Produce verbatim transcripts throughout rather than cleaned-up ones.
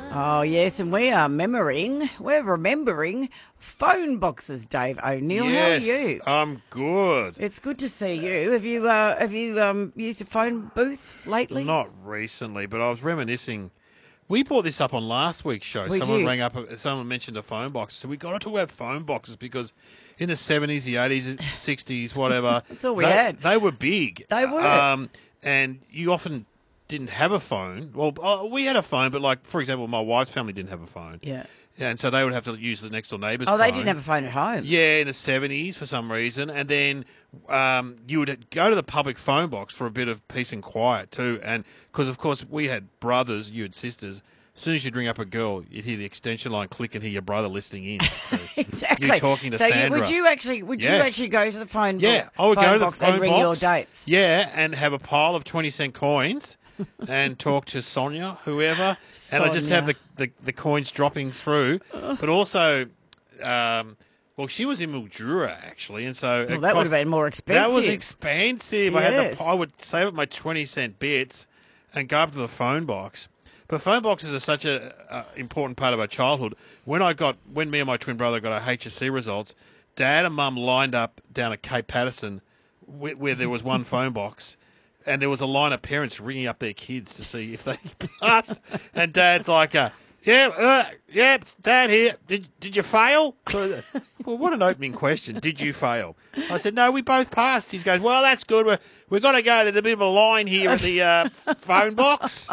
Oh, yes, and we are remembering, we're remembering phone boxes, Dave O'Neill. Yes, How are you? I'm good. It's good to see you. Have you uh, have you um, used a phone booth lately? Not recently, but I was reminiscing. We brought this up on last week's show. We someone did. rang up, someone mentioned a phone box. So we got to talk about phone boxes because in the seventies, the eighties, sixties, whatever, That's all we they, had. they were big. They were. Um, and you often didn't have a phone. Well, uh, we had a phone, but like, for example, my wife's family didn't have a phone. Yeah. And so they would have to use the next door neighbour's Oh, phone. they didn't have a phone at home. Yeah, in the seventies for some reason. And then um, you would go to the public phone box for a bit of peace and quiet too. And because, of course, we had brothers, you had sisters. As soon as you'd ring up a girl, you'd hear the extension line click and hear your brother listening in. So Exactly. You talking to so Sandra. You, would you actually would you Yes. actually go to the phone Yeah, box, I would phone go to the box phone and ring box. your dates? Yeah, and have a pile of twenty cent coins and talk to Sonia, whoever. And I just have the, the, the coins dropping through. But also, um, well, she was in Mildura, actually. And so Well, it that would cost- have been more expensive. That was expensive. I had Yes. the, I would save up my twenty cent bits and go up to the phone box. But phone boxes are such a, a important part of our childhood. When I got, when me and my twin brother got our H S C results, Dad and Mum lined up down at Cape Patterson, where, where there was one phone box, and there was a line of parents ringing up their kids to see if they passed. And Dad's like, uh, "Yeah, uh, yeah, it's Dad here. Did did you fail?" So, well, what an opening question. Did you fail? I said, "No, we both passed." He goes, "Well, that's good. We're, we've got to go. There's a bit of a line here at the uh, phone box."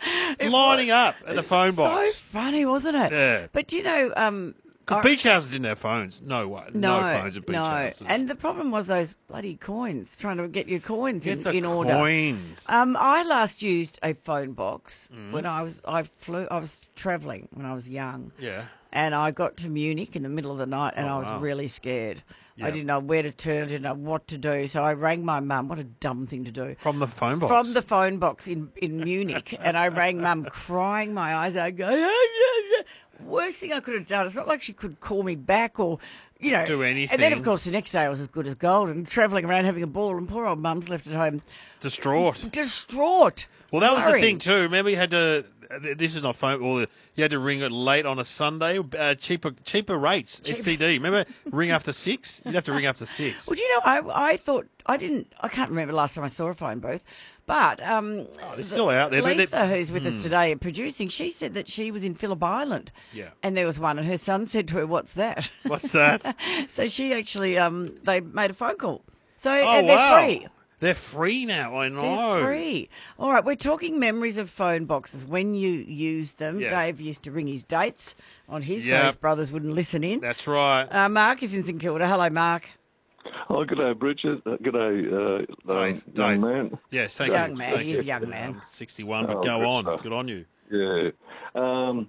Lining up at the phone box. So funny, wasn't it? Yeah. But do you know, um, Because I- beach houses didn't have phones. No way. No, phones at beach no. houses. And the problem was those bloody coins, trying to get your coins Get in, the in order. coins. Um, I last used a phone box Mm. when I was I flew I was travelling when I was young. Yeah. And I got to Munich in the middle of the night and Oh, I was wow. really scared. I Yeah. didn't know where to turn, I didn't know what to do. So I rang my mum. What a dumb thing to do. From the phone box. From the phone box in, in Munich. And I rang mum crying my eyes out, going, "Yeah, yeah, yeah." Worst thing I could have done. It's not like she could call me back or, you know. Do anything. And then, of course, the next day I was as good as gold and travelling around having a ball. And poor old mum's left at home Distraught. distraught. Well, that was the worrying. thing too. Remember, you had to. This is not phone. Well, you had to ring it late on a Sunday. Uh, cheaper, cheaper rates. S T D. Remember, ring after six. You'd have to ring after six. Well, do you know, I I thought, I didn't, I can't remember the last time I saw a phone booth, but um, Oh, they're still out there. They- they- Lisa, who's with us today and producing, she said that she was in Phillip Island. Yeah. And there was one, and her son said to her, "What's that?" What's that? So she actually, um, they made a phone call. So, Oh, and they're wow. free. They're free now. I know. They're free. All right, we're talking memories of phone boxes when you used them. Yeah. Dave used to ring his dates on his, so Yep. his brothers wouldn't listen in. That's right. Uh, Mark is in St Kilda. Hello, Mark. Oh, good day, Bridget. Uh, good day, uh, um, Dave, young Dave. man. Yes, thank Young you. man, Thank he's you. a young man. I'm sixty-one, but Oh, go good on. stuff. Good on you. Yeah. Um,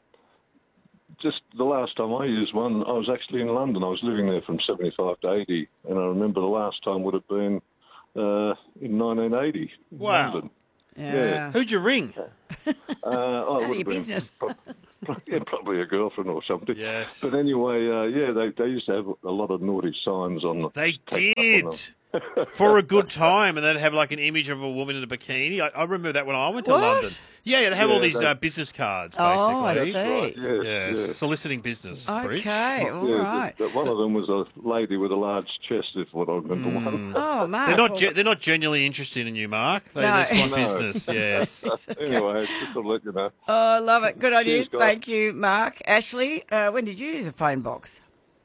just the last time I used one, I was actually in London. I was living there from seventy-five to eighty, and I remember the last time would have been uh, in nineteen eighty in Wow. London. Yeah. Who'd you ring? Uh, oh, None it of would your have been business. pro- pro- yeah, probably a girlfriend or something. Yes. But anyway, uh, yeah, they, they used to have a lot of naughty signs on the. They taped up on did. them. For a good time, and they'd have like an image of a woman in a bikini. I, I remember that when I went to What? London. Yeah, they have all Yeah, these they- uh, business cards, basically. Oh, I see. Right, yes, Yeah, yes. soliciting business. Bridge. Okay, all Yeah, right. but one of them was a lady with a large chest, if what I remember Mm. one. Oh, Mark. They're not. well- Ge- they're not genuinely interested in you, Mark. They No. just want No. business. Yes. Anyway, just to let you know. Oh, I love it. Good on you. Cheers, guys. Thank you, Mark. Ashley, uh, when did you use a phone box?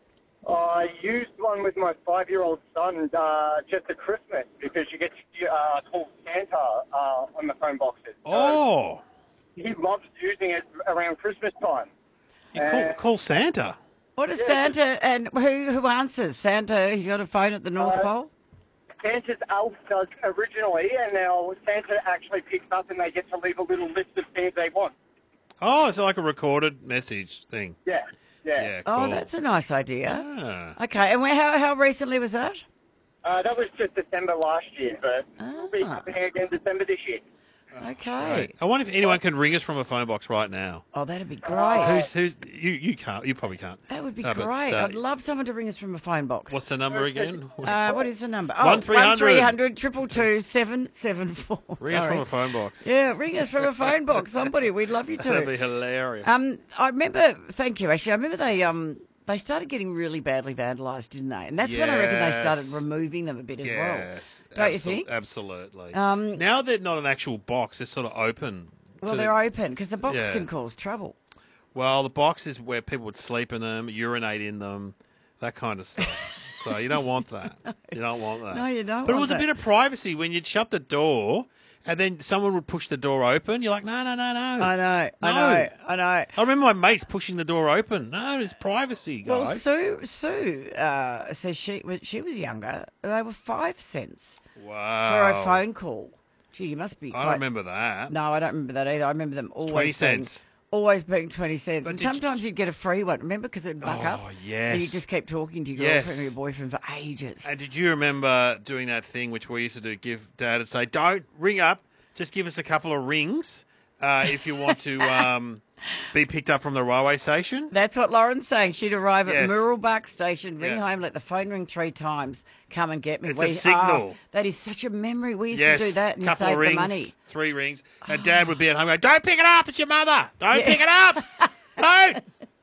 I used one with my five-year-old son uh, just at Christmas because you get to uh, call Santa uh, on the phone boxes. So Oh, he loves using it around Christmas time. you call, call Santa. What is Santa, and who who answers? Santa, he's got a phone at the North Uh, Pole? Santa's elf does originally, and now Santa actually picks up and they get to leave a little list of things they want. Oh, it's like a recorded message thing. Yeah, yeah. Yeah, cool. Oh, that's a nice idea. Ah. Okay, and where, how, how recently was that? Uh, that was just December last year, but we'll be Ah. happening again December this year. Okay. Right. I wonder if anyone can ring us from a phone box right now. Oh, that'd be great. Who's who's you? You can't. You probably can't. That would be Uh, but, great. uh, I'd love someone to ring us from a phone box. What's the number again? Uh, what is the number? Oh, One three hundred. three hundred triple two seven seven four. Ring us from a phone box. Yeah, ring us from a phone box. Somebody, we'd love you That'd be to. hilarious. Um, I remember. Thank you. Actually, I remember they um they started getting really badly vandalised, didn't they? And that's when I reckon they started Yes. removing them a bit as yes, well. Don't you absol- think? Absolutely. Um, now they're not an actual box; they're sort of open. Well, to- they're open because the box Yeah. can cause trouble. Well, the box is where people would sleep in them, urinate in them, that kind of stuff. So you don't want that. You don't want that. No, you don't But it want was that. a bit of privacy when you'd shut the door and then someone would push the door open. You're like, no, no, no, no. I know, I No. know, I know. I remember my mates pushing the door open. No, it's privacy, guys. Well, Sue, Sue uh, says she when she was younger, they were five cents wow. for a phone call. Gee, you must be. I quite- don't remember that. No, I don't remember that either. I remember them always twenty being- cents. Always being twenty cents, But and did you- sometimes you'd get a free one. Remember, because it'd buck Oh, up. yes. And you just keep talking to your Yes. girlfriend or your boyfriend for ages. And did you remember doing that thing which we used to do? Give Dad and say, "Don't ring up. Just give us a couple of rings uh, if you want to um, be picked up from the railway station." That's what Lauren's saying. She'd arrive at Yes. Murrelbach Station, ring Yeah. home, let the phone ring three times, come and get me. It's a signal. oh, that is such a memory. We used Yes, to do that and you couple save of rings, the money. three rings, and Dad would be at home going, "Don't pick it up. It's your mother. Don't Yeah. pick it up. Don't."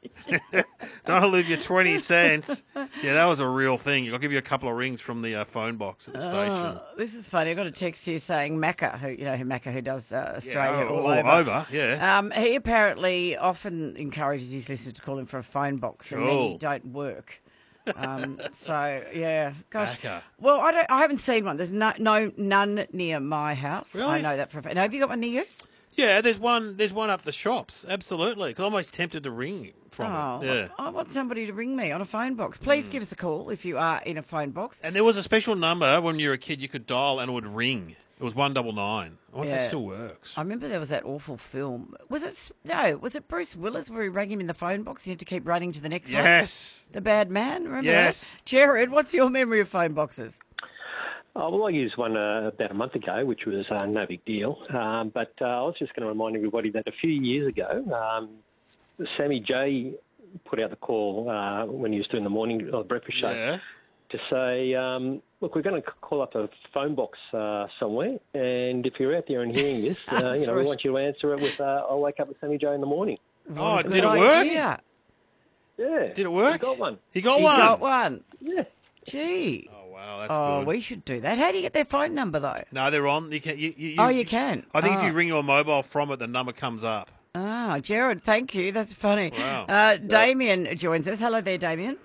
Don't leave your twenty cents. Yeah, that was a real thing. I'll give you a couple of rings from the uh, phone box at the station. Oh, this is funny. I got a text here saying Macca, who you know who Macca, who does uh, Australia Yeah, all, all over. over, yeah. Um, he apparently often encourages his listeners to call him for a phone box, and many Cool. don't work. Um, so yeah, gosh. Macca. Well, I don't. I haven't seen one. There's no, no none near my house. Really? I know that for a fact. Now, have you got one near you? Yeah, there's one. There's one up the shops. Absolutely, because I'm always tempted to ring from Oh, it. Yeah. I want somebody to ring me on a phone box. Please give us a call if you are in a phone box. And there was a special number when you were a kid you could dial and it would ring. It was one double nine. I wonder if Yeah. that still works. I remember there was that awful film. Was it no? Was it Bruce Willis where he rang him in the phone box? And he had to keep running to the next one. Yes. The Bad Man. Remember Yes. that? Jared, what's your memory of phone boxes? Oh, well, I used one uh, about a month ago, which was uh, no big deal. Um, but uh, I was just going to remind everybody that a few years ago, um, Sammy J put out the call uh, when he was doing the morning uh, breakfast show Yeah. to say, um, look, we're going to call up a phone box uh, somewhere, and if you're out there and hearing this, uh, you Answer know, we it. want you to answer it with, uh, I'll wake up with Sammy J in the morning. Oh, Good did it work? idea. Yeah. Did it work? I got one. He got He one. got one. Yeah. Gee. Oh wow, that's Oh, good. we should do that. How do you get their phone number though? No, they're on. You can. You, you, Oh, you can? I think if Oh. you ring your mobile from it, the number comes up. Ah, Jared, thank you. That's funny. Wow. Uh, Damien joins us. Hello there, Damien.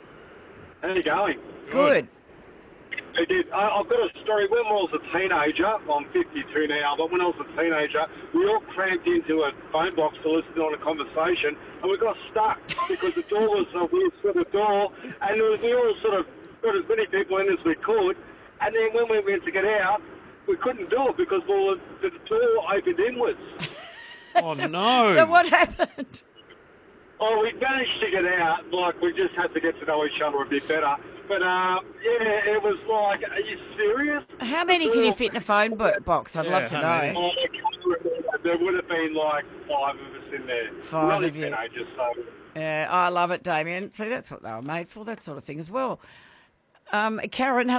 How you going? Good. I did. I, I've got a story. When I was a teenager, I'm fifty-two now, but when I was a teenager, we all cramped into a phone box to listen on a conversation, and we got stuck because the door was a weird sort of door, and there was, we all sort of got as many people in as we could, and then when we went to get out, we couldn't do it because well, the, the door opened inwards. Oh no! So what happened? Oh, we managed to get out. Like, we just had to get to know each other a bit better. But, uh, yeah, it was like, are you serious? How many can you fit in a phone bo- box? I'd Yeah, love to how know. many? Oh, I can't remember. There would have been like five of us in there. Five We're only of you. teenagers, so. Yeah, I love it, Damien. See, that's what they were made for, that sort of thing as well. Um, Karen, hello.